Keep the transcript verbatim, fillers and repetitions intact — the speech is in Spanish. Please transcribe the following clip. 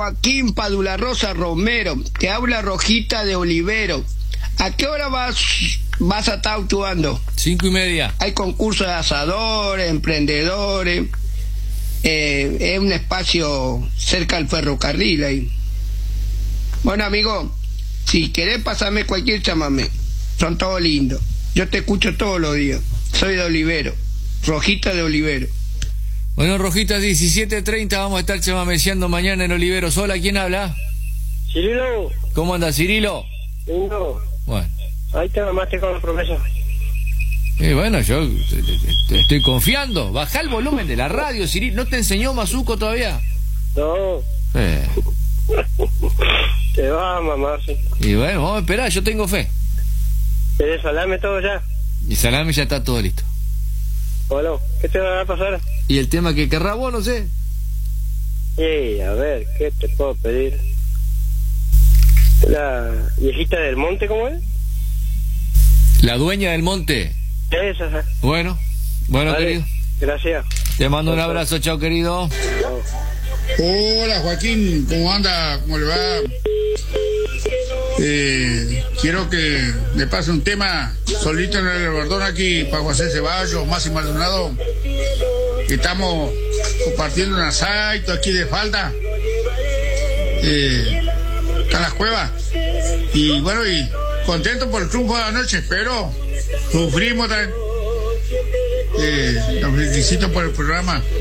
Joaquín Padula Rosa Romero. Te habla Rojita de Olivero. ¿A qué hora vas, vas a estar actuando? Cinco y media. Hay concursos de asadores, emprendedores. Eh, es un espacio cerca del ferrocarril ahí. Bueno, amigo, si querés pasarme cualquier chamamé, son todos lindos. Yo te escucho todos los días. Soy de Olivero, Rojita de Olivero. Bueno, Rojita, diecisiete treinta, vamos a estar chamameceando mañana en Olivero. Hola, ¿quién habla? Cirilo. ¿Cómo anda, Cirilo? Lindo. Bueno. Ahí te mamaste con la promesa. Y bueno, yo te, te, te estoy confiando. Baja el volumen de la radio, Cirilo. ¿No te enseñó Mazuco todavía? No. Eh. Te vas a mamar, sí. Y bueno, vamos a esperar, yo tengo fe. ¿Querés salame todo ya? Y salame ya está todo listo. Bueno, ¿qué te va a pasar? ¿Y el tema que querrá vos, no sé? Sí, a ver, ¿qué te puedo pedir? ¿La viejita del monte, cómo es? La dueña del monte. Esa. Bueno, bueno, Vale, querido. gracias. Te mando un abrazo, chao, querido. Chao. Hola, Joaquín, ¿cómo anda? ¿Cómo le va? Eh, quiero que me pase un tema solito en el Bordón aquí para José Ceballos, Máximo Maldonado. Estamos compartiendo un asaito aquí de falda. Eh, acá en las cuevas. Y bueno, y contento por el triunfo de la noche, pero sufrimos también. Eh, los felicito por el programa.